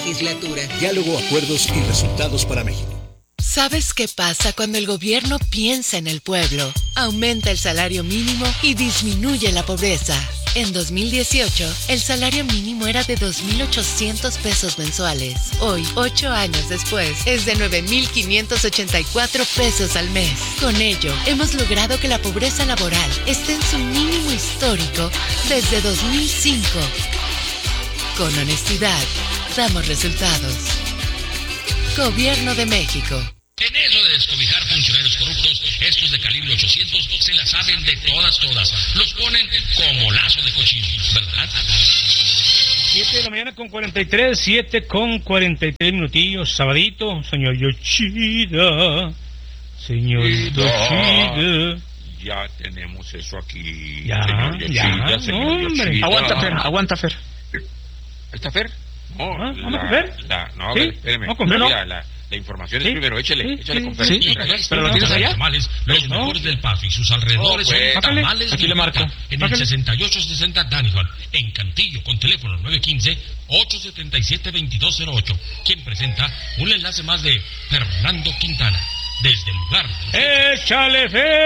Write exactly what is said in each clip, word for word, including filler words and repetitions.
Legislatura. Diálogo, acuerdos y resultados para México. ¿Sabes qué pasa cuando el gobierno piensa en el pueblo? Aumenta el salario mínimo y disminuye la pobreza. En dos mil dieciocho, el salario mínimo era de dos mil ochocientos pesos mensuales. Hoy, ocho años después, es de nueve mil quinientos ochenta y cuatro pesos al mes. Con ello, hemos logrado que la pobreza laboral esté en su mínimo histórico desde dos mil cinco. Con honestidad, damos resultados. Gobierno de México. En eso de descobijar funcionarios corruptos, estos de calibre ochocientos se la saben de todas, todas. Los ponen como lazo de cochino, ¿verdad? siete de la mañana con cuarenta y tres, siete con cuarenta y tres minutillos, sabadito, señor Yoshida, señor Yoshida. Ya tenemos eso aquí. Ya, señor Yoshida, ya, señor no, hombre. Yoshida. Aguanta, Fer, aguanta, Fer. ¿Está Fer? No, ¿Ah, la, vamos a Fer? La, no, ¿Sí? espéreme. No, con Fer, no. La, la, la información ¿Sí? es primero, échele, Sí, échale sí, con Fer. sí. Sí, ¿Pero lo tienes allá? Tamales, los No. mejores del Paso y sus alrededores No, pues, son bájale. tamales Aquí de le marco. Yucatán, en el Bájale. sesenta y ocho sesenta Daniel, en Cantillo, con teléfono nueve uno cinco, ocho siete siete, dos dos cero ocho. Quien presenta un enlace más de Fernando Quintana, desde el lugar de... ¡Échale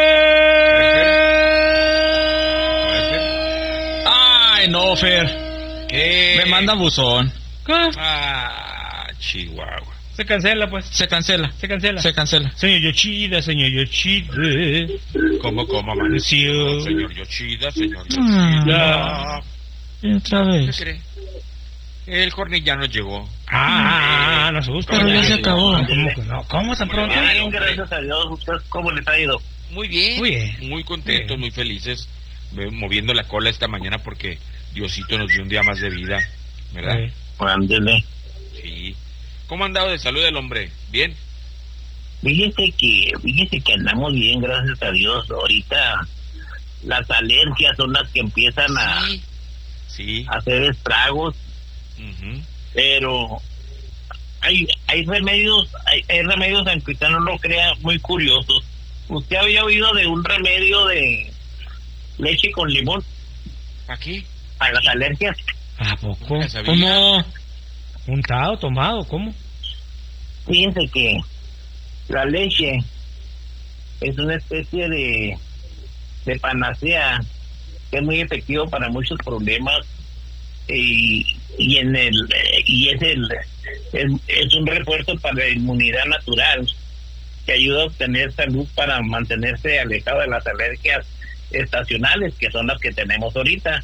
Fer! Ay, no, Fer. ¿Qué? Me manda buzón. ¿Qué? Ah, Chihuahua. Se cancela, pues. Se cancela. Se cancela. Se cancela. Señor Yoshida, señor Yoshida. ¿Cómo, cómo amaneció? Señor Yoshida, señor Ah. Yoshida. Y otra ¿Qué vez. cree? El Horny ya nos llegó. Ah, no asusta. Pero ya se acabó. ¿Cómo que no? ¿Cómo tan pronto? Bien, gracias a Dios. ¿Usted cómo les ha ido? Muy bien, Muy bien. muy contentos, Bien. muy felices, eh, moviendo la cola esta mañana porque Diosito nos dio un día más de vida, ¿verdad? Sí. Ándele. Sí. ¿Cómo ha andado de salud el hombre? ¿Bien? Fíjese que, fíjese que andamos bien, gracias a Dios. Ahorita las alergias son las que empiezan a, Sí. Sí. a hacer estragos, Ujú. pero hay hay remedios, hay, hay remedios, aunque usted no lo crea, muy curiosos. ¿Usted había oído de un remedio de leche con limón ¿Para qué? para las alergias? ¿A poco? Ya sabía. ¿Cómo? ¿Untado, tomado? ¿Cómo? Fíjense que la leche es una especie de, de panacea que es muy efectivo para muchos problemas y, y en el y es el es, es un refuerzo para la inmunidad natural que ayuda a obtener salud para mantenerse alejado de las alergias estacionales que son las que tenemos ahorita.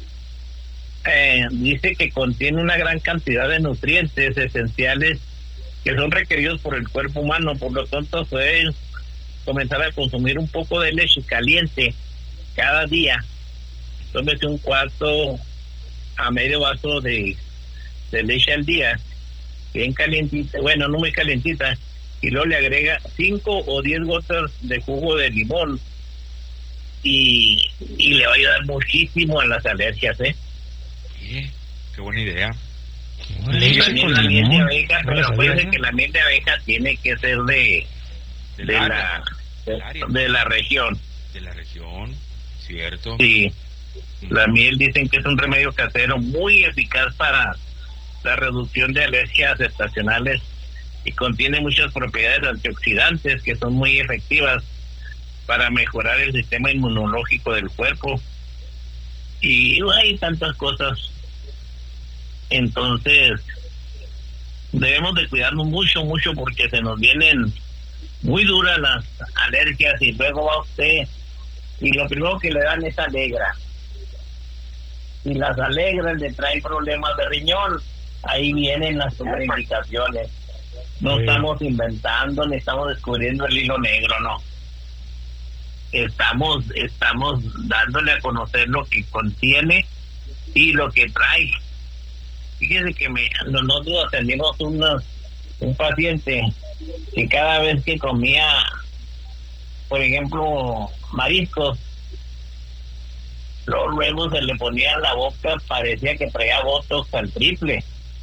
Eh, dice que contiene una gran cantidad de nutrientes esenciales que son requeridos por el cuerpo humano, por lo tanto pueden comenzar a consumir un poco de leche caliente cada día. Tómese un cuarto a medio vaso de, de leche al día, bien calientita, bueno, no muy calientita, y luego le agrega cinco o diez gotas de jugo de limón y, y le va a ayudar muchísimo a las alergias, ¿eh? Sí, qué buena idea. Leche También con la miel de limón. abeja, No pero lo sabía, acuérdense ¿eh? que la miel de abeja tiene que ser de Del de área, la del área. de, de la región. De la región, cierto. Sí, la miel dicen que es un remedio casero muy eficaz para la reducción de alergias estacionales y contiene muchas propiedades antioxidantes que son muy efectivas para mejorar el sistema inmunológico del cuerpo y hay tantas cosas. Entonces debemos de cuidarnos mucho, mucho porque se nos vienen muy duras las alergias y luego va usted y lo primero que le dan es alegra. Si las alegras le traen problemas de riñón, ahí vienen las contraindicaciones. No Sí. estamos inventando ni estamos descubriendo el hilo negro, no. Estamos estamos dándole a conocer lo que contiene y lo que trae. Fíjese que me, nosotros atendimos una, un paciente que cada vez que comía, por ejemplo, mariscos, luego, luego se le ponía en la boca, parecía que traía botox al triple.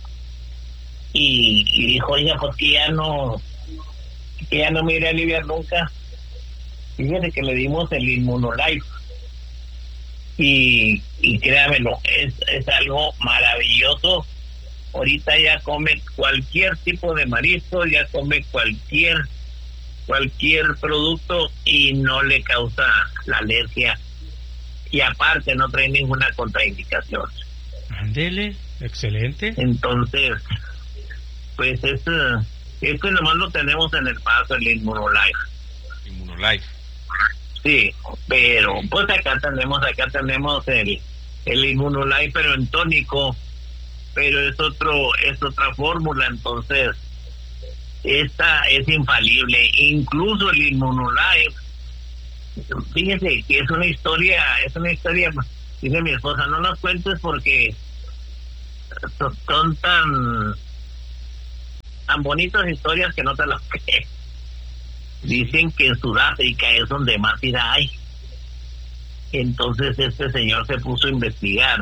Y, y dijo, oiga, ¿por qué ya no, que ya no me iré a aliviar nunca? Fíjese que le dimos el Inmunolife. Y, y créamelo, es, es algo maravilloso ahorita ya come cualquier tipo de marisco, ya come cualquier cualquier producto y no le causa la alergia, y aparte no trae ninguna contraindicación. Ándele, excelente. Entonces, pues eso, esto nomás lo tenemos en el Paso, el Immunolife. Immunolife. Sí, pero pues acá tenemos, acá tenemos el, el Immunolife, pero en tónico, pero es otro, es otra fórmula, entonces esta es infalible. Incluso el Immunolife, fíjese que es una historia, es una historia, dice mi esposa, no nos cuentes porque son, son tan tan bonitas historias que no te las crees. Dicen que en Sudáfrica es donde más ira hay. Entonces este señor se puso a investigar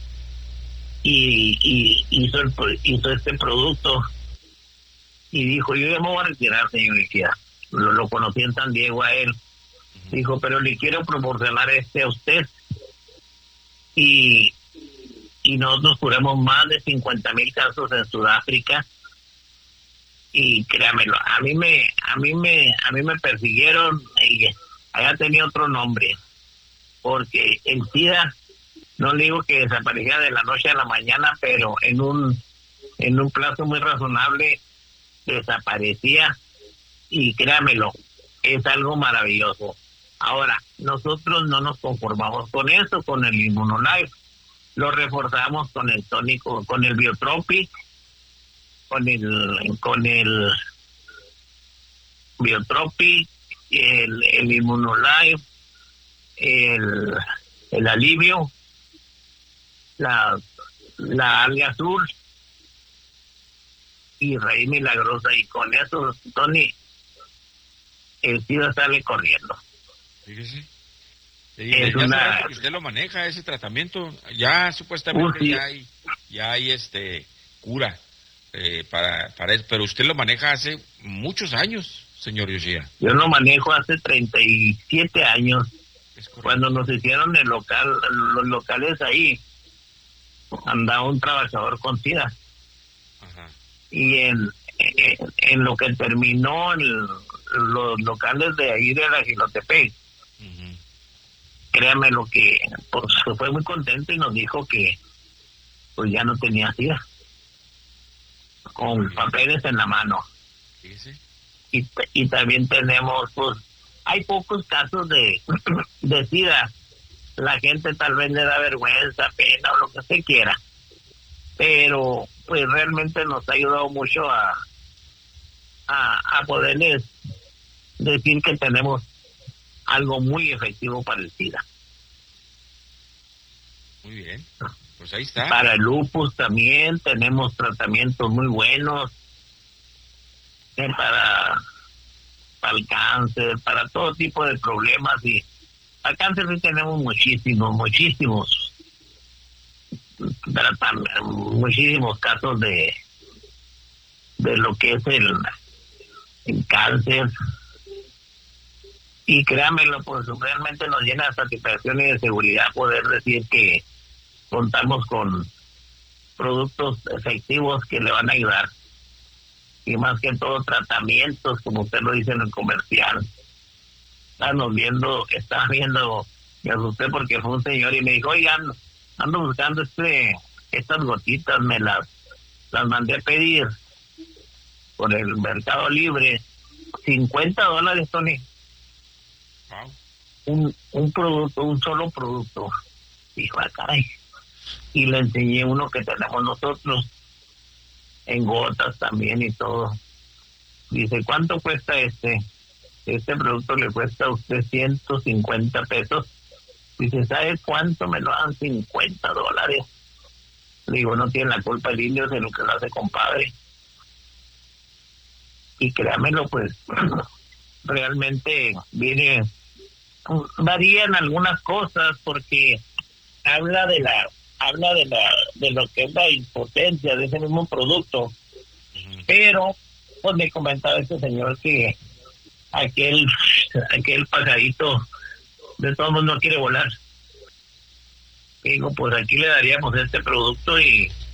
y, y hizo el, hizo este producto y dijo, yo ya me voy a retirar, señor Icía. Lo, lo conocí en San Diego a él. Dijo, pero le quiero proporcionar este a usted. Y, y nosotros curamos más de cincuenta mil casos en Sudáfrica. Y créamelo, a mí me, a mí me, a mí me persiguieron y allá tenía otro nombre, porque el SIDA, no le digo que desaparecía de la noche a la mañana, pero en un, en un plazo muy razonable desaparecía, y créamelo, es algo maravilloso. Ahora, nosotros no nos conformamos con eso, con el Immunolife, lo reforzamos con el tónico, con el Biotropic, con el con el Biotropic, el, el Immunolife, el, el alivio, la, la alga azul y raíz milagrosa, y con eso, Tony, el SIDA sale corriendo. Fíjese. Es ya una... sabe que usted lo maneja, ese tratamiento, ya supuestamente uh, sí. ya hay, ya hay este cura. Eh, para, para eso, pero usted lo maneja hace muchos años, señor Yoshida. Yo lo manejo hace treinta y siete años, cuando nos hicieron el local, los locales ahí, andaba un trabajador con SIDA. Ajá. Y en, en, en lo que terminó el, los locales de ahí de la Gilotepec, uh-huh. Créame lo que, pues fue muy contento y nos dijo que pues ya no tenía SIDA, con papeles en la mano. Sí, sí. Y, y también tenemos, pues, hay pocos casos de, de SIDA. La gente tal vez le da vergüenza, pena o lo que se quiera. Pero, pues, realmente nos ha ayudado mucho a, a, a poderles decir que tenemos algo muy efectivo para el SIDA. Muy bien. Pues ahí está. Para el lupus también tenemos tratamientos muy buenos, eh, para, para el cáncer, para todo tipo de problemas. Y al cáncer sí tenemos muchísimos, muchísimos, muchísimos casos de de lo que es el, el cáncer. Y créanmelo, pues realmente nos llena de satisfacción y de seguridad poder decir que contamos con productos efectivos que le van a ayudar, y más que todo tratamientos, como usted lo dice en el comercial. Estamos viendo, estaba viendo, me asusté porque fue un señor y me dijo, oigan, ando buscando este estas gotitas, me las las mandé a pedir por el Mercado Libre, cincuenta dólares, Tony. Wow. Un, un producto, un solo producto. Dijo, ah, caray. Y le enseñé uno que tenemos nosotros, en gotas también y todo. Dice, ¿cuánto cuesta este? Este producto le cuesta a usted ciento cincuenta pesos. Dice, ¿sabe cuánto me lo dan? cincuenta dólares. Le digo, no tiene la culpa el indio de lo que lo hace, compadre. Y créamelo, pues, realmente viene, varían algunas cosas, porque habla de la habla de la de lo que es la impotencia de ese mismo producto. Uh-huh. Pero pues me comentaba este señor que aquel aquel pajarito de todos modos no quiere volar. Digo, pues aquí le daríamos este producto y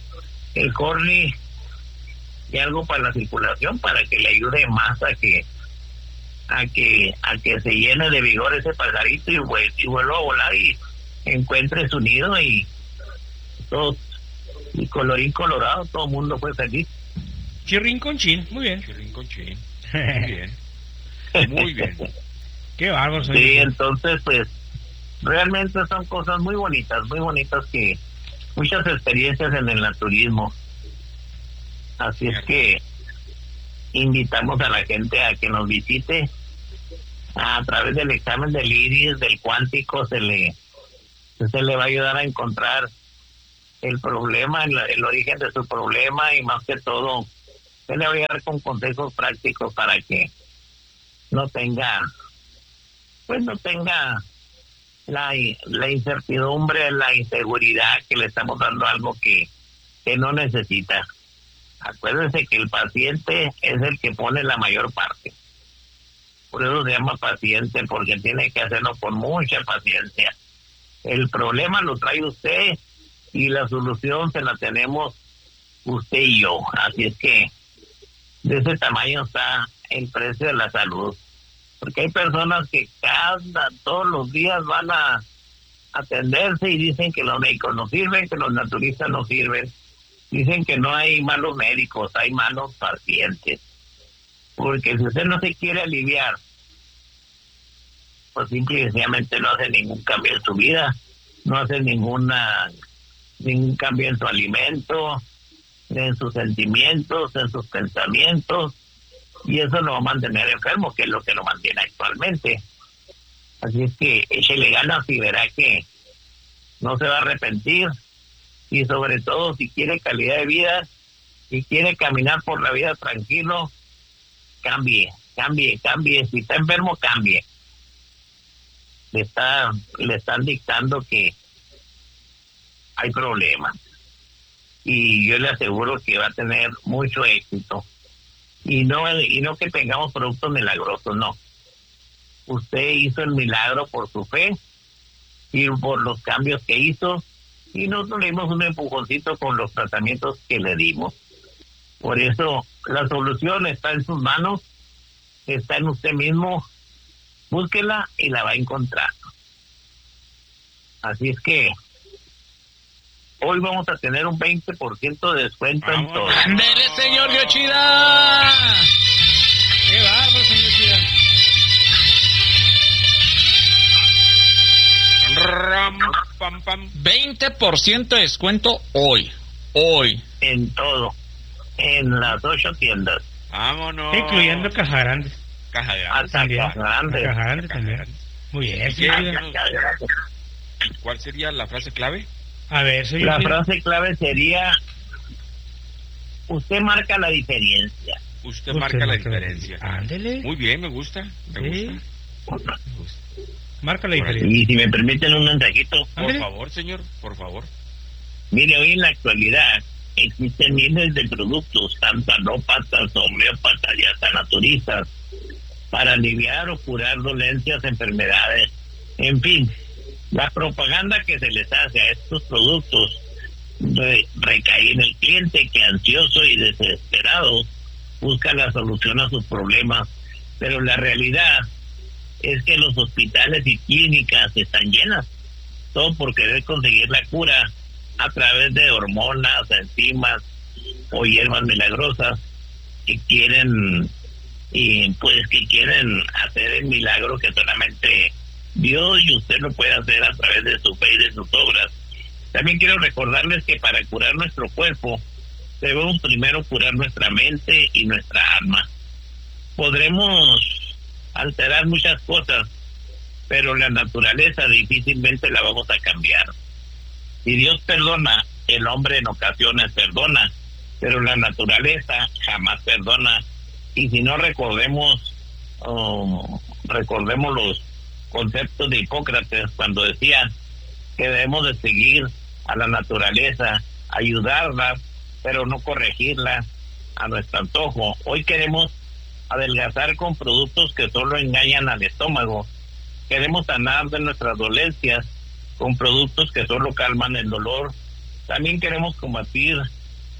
el corny y algo para la circulación, para que le ayude más a que a que a que se llene de vigor ese pajarito y, vuel- y vuelva a volar y encuentre su nido y todo, y colorín colorado, todo el mundo fue feliz. Chirrín con chin, muy bien. Chirrín con chin. Muy bien. Muy bien. Qué bárbaro, señor. Sí, entonces pues realmente son cosas muy bonitas, muy bonitas, que muchas experiencias en el naturismo. Así es que invitamos a la gente a que nos visite. A través del examen del iris, del cuántico, se le se le va a ayudar a encontrar el problema, el, el origen de su problema, y más que todo se le va a ayudar con consejos prácticos para que no tenga, pues no tenga la, la incertidumbre, la inseguridad que le estamos dando algo que, que no necesita. Acuérdense que el paciente es el que pone la mayor parte. Por eso se llama paciente, porque tiene que hacerlo con mucha paciencia. El problema lo trae usted y la solución se la tenemos usted y yo. Así es que de ese tamaño está el precio de la salud. Porque hay personas que cada, todos los días van a atenderse y dicen que los médicos no sirven, que los naturistas no sirven. Dicen que no hay malos médicos, hay malos pacientes. Porque si usted no se quiere aliviar, pues simple y sencillamente no hace ningún cambio en su vida, no hace ninguna ningún cambio en su alimento, en sus sentimientos, en sus pensamientos, y eso lo va a mantener enfermo, que es lo que lo mantiene actualmente. Así es que échele ganas y verá que no se va a arrepentir, y sobre todo si quiere calidad de vida y quiere caminar por la vida tranquilo, cambie, cambie, cambie. Si está enfermo, cambie. Le está, le están dictando que hay problemas. Y yo le aseguro que va a tener mucho éxito. Y no, y no que tengamos productos milagrosos, no. Usted hizo el milagro por su fe y por los cambios que hizo, y nosotros le dimos un empujoncito con los tratamientos que le dimos. Por eso la solución está en sus manos, está en usted mismo. Búsquela y la va a encontrar. Así es que hoy vamos a tener un veinte por ciento de descuento en todo. ¡Ándele, señor Yoshida! Qué bárbaro, señor Yoshida. Ram, pam, pam. veinte por ciento de descuento hoy. Hoy. En todo. En las ocho tiendas. Vámonos. Incluyendo Caja Grande. Caja grande. Hasta También. Caja Grande. Caja Grande también. Muy bien, ¿Y señor qué? Yoshida. ¿Cuál sería la frase clave? A ver, señor La Yoshida. frase clave sería: usted marca la diferencia. Usted Usted marca la marca la diferencia. Ándele. Muy bien, me gusta. Me Sí. gusta. Me gusta. Marca la Por ahí. diferencia. Y si me permiten un mensajito, Por Ándele. favor, señor, por favor. mire, hoy en la actualidad existen miles de productos, tanto alópatas, homeópatas y hasta naturistas, para aliviar o curar dolencias, enfermedades, en fin. La propaganda que se les hace a estos productos re- recae en el cliente, que ansioso y desesperado busca la solución a sus problemas, pero la realidad es que los hospitales y clínicas están llenas, todo por querer conseguir la cura a través de hormonas, enzimas o hierbas milagrosas que quieren, y pues que quieren hacer el milagro que solamente Dios y usted lo puede hacer a través de su fe y de sus obras. También quiero recordarles que para curar nuestro cuerpo debemos primero curar nuestra mente y nuestra alma. Podremos alterar muchas cosas, pero la naturaleza difícilmente la vamos a cambiar. Si Dios perdona, el hombre en ocasiones perdona, pero la naturaleza jamás perdona. Y si no, recordemos um, recordemos los conceptos de Hipócrates, cuando decía que debemos de seguir a la naturaleza, ayudarla, pero no corregirla a nuestro antojo. Hoy queremos adelgazar con productos que solo engañan al estómago. Queremos sanar de nuestras dolencias con productos que solo calman el dolor. También queremos combatir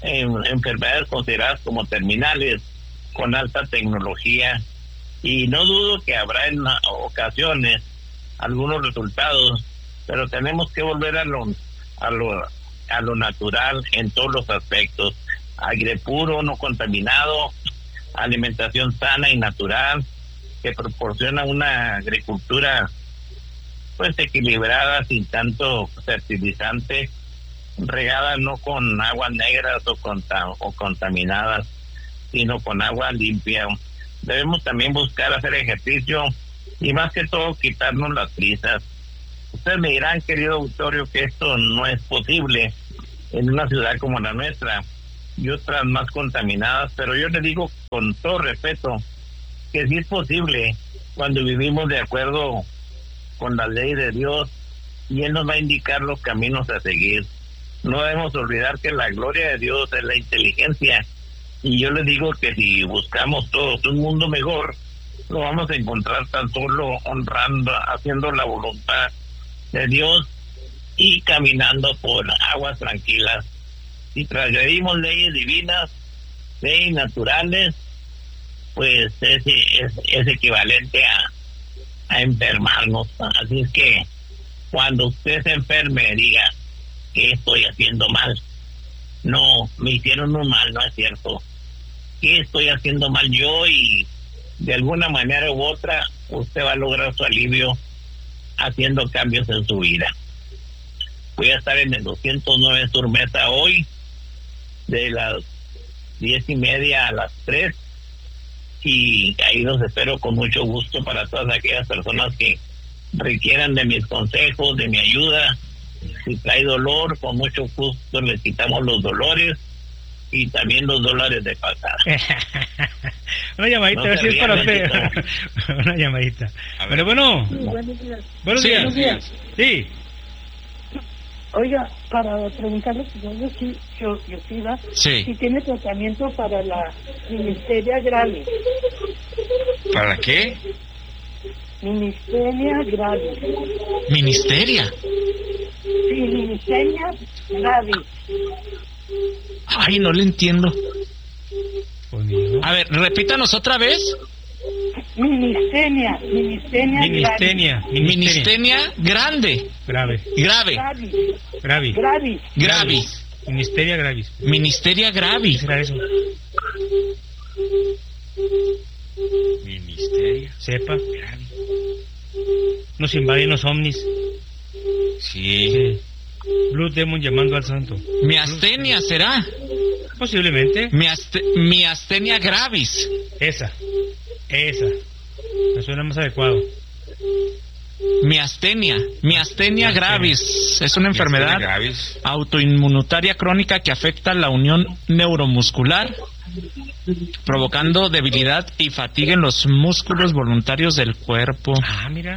en enfermedades consideradas como terminales con alta tecnología, y no dudo que habrá en ocasiones algunos resultados, pero tenemos que volver a lo a lo a lo natural en todos los aspectos: aire puro, no contaminado, alimentación sana y natural que proporciona una agricultura pues equilibrada, sin tanto fertilizante, regada no con aguas negras o, conta, o contaminadas, sino con agua limpia. Debemos también buscar hacer ejercicio y más que todo quitarnos las prisas. Ustedes me dirán, querido auditorio, que esto no es posible en una ciudad como la nuestra y otras más contaminadas, pero yo le digo con todo respeto que sí es posible cuando vivimos de acuerdo con la ley de Dios, y Él nos va a indicar los caminos a seguir. No debemos olvidar que la gloria de Dios es la inteligencia, y yo les digo que si buscamos todos un mundo mejor, lo vamos a encontrar tan solo honrando, haciendo la voluntad de Dios y caminando por aguas tranquilas. Si transgredimos leyes divinas, leyes naturales, pues es, es, es equivalente a, a enfermarnos. Así es que cuando usted se enferme, diga: ¿qué estoy haciendo mal? No, me hicieron un mal, no es cierto. ¿Qué estoy haciendo mal yo? Y de alguna manera u otra usted va a lograr su alivio haciendo cambios en su vida. Voy a estar en el doscientos nueve Sur Mesa hoy, de las diez y media a las tres, y ahí los espero con mucho gusto para todas aquellas personas que requieran de mis consejos, de mi ayuda. Si trae dolor, con mucho gusto les quitamos los dolores y también los dólares de pasada. Una llamadita, no a ver si es para usted. Una llamadita. Pero bueno. Sí, buenos días. Buenos días. Buenos días. Sí. Oiga, para preguntarle si yo, yo, yo, yo sí. si tiene tratamiento para la ministeria gravis. ¿Para qué? Ministeria gravis. ¿Ministeria? Sí, ministeria gravis. Ay, no le entiendo. A ver, repítanos otra vez. Ministenia, ministenia, ministenia, ministenia grande, grave, grave, gravis, gravis, gravis, ministeria gravis, ministeria gravis. ¿Será eso? Ministeria, sepa, gravis. Nos invaden los ovnis. Sí. sí. Blue Demon llamando al santo. Miastenia será. Posiblemente. Miast miastenia gravis. Esa. Esa. Me suena más adecuado. Miastenia. Miastenia gravis. Es una enfermedad autoinmunitaria crónica que afecta la unión neuromuscular, provocando debilidad y fatiga en los músculos voluntarios del cuerpo. Ah, mira.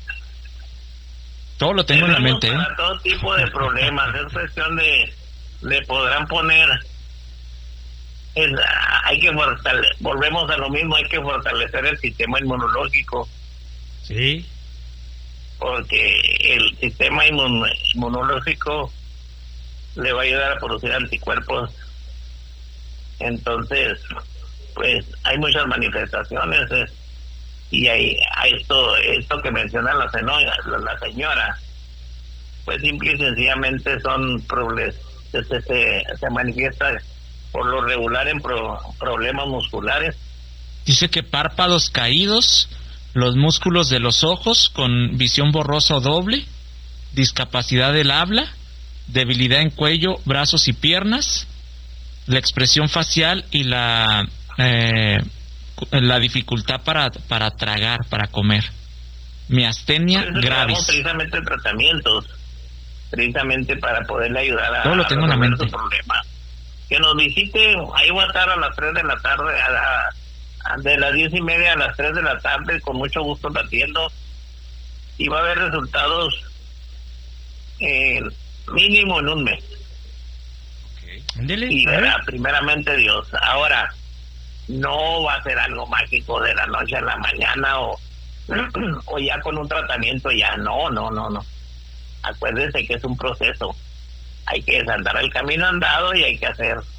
Todo lo tengo en la mente, ¿eh? Para todo tipo de problemas. Es cuestión de... Le podrán poner... Es, hay que fortalecer, volvemos a lo mismo, hay que fortalecer el sistema inmunológico. Sí. Porque el sistema inmun, inmunológico le va a ayudar a producir anticuerpos. Entonces, pues hay muchas manifestaciones, eh, y hay, hay esto esto que menciona la señora, la señora, pues simple y sencillamente son problemas, se, se, se manifiesta por lo regular en pro, problemas musculares. Dice que párpados caídos, los músculos de los ojos con visión borrosa o doble, discapacidad del habla, debilidad en cuello, brazos y piernas, la expresión facial y la eh, la dificultad para para tragar, para comer. Miastenia gravis. Precisamente tratamientos, precisamente para poderle ayudar a, Todo lo tengo en la mente. Su problema. Que nos visite, ahí va a estar a las tres de la tarde, a la, a de las diez y media a las tres de la tarde, con mucho gusto la atiendo, y va a haber resultados eh, mínimo en un mes. Okay. Y verá, primeramente Dios. Ahora, no va a ser algo mágico de la noche a la mañana, o, o ya con un tratamiento ya, no, no, no, no. Acuérdese que es un proceso. Hay que andar el camino andado y hay que hacer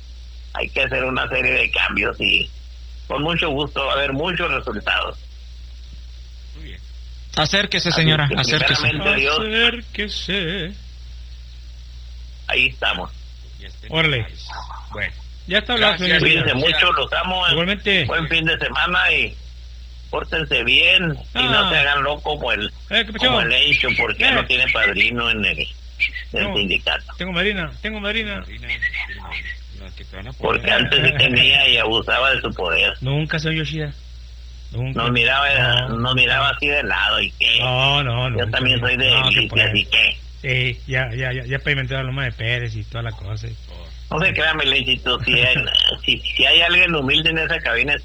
hay que hacer una serie de cambios y con mucho gusto va a haber muchos resultados. Muy bien. Acérquese, señora, Así que, acérquese. primeramente, Dios, Acérquese. ahí estamos. Ya estén Órale. normales. Bueno, Ya está hablando, Gracias, señor. Cuídense mucho, los amo. Igualmente. Buen fin de semana y pórtense bien y Ah. no se hagan locos como el, Eh, ¿qué pasó? como el Encho, porque Eh. no tiene padrino en el, en el No. sindicato. Tengo madrina, tengo madrina. Marina, no, que te van a poner- Porque antes sí tenía y abusaba de su poder. Nunca, señor Yoshida. Nunca. Nos miraba, No. nos miraba así de lado y que No, no, no. yo también soy de no, que milicia, puede. así que Sí, ya, ya, ya, ya pavimentó la loma de Pérez y toda la cosa. no se crean, Melenchito, si hay, si, si hay alguien humilde en esa cabina